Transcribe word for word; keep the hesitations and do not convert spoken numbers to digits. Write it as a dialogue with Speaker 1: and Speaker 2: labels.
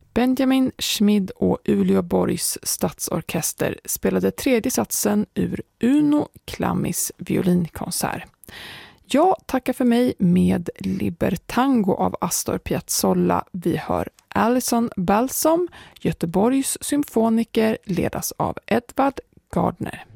Speaker 1: Benjamin Schmid och Uleåborgs stadsorkester spelade tredje satsen ur Uno Clammis violinkonsert. Jag tackar för mig med Libertango av Astor Piazzolla. Vi hör Alison Balsom, Göteborgs symfoniker, ledas av Edvard Gardner.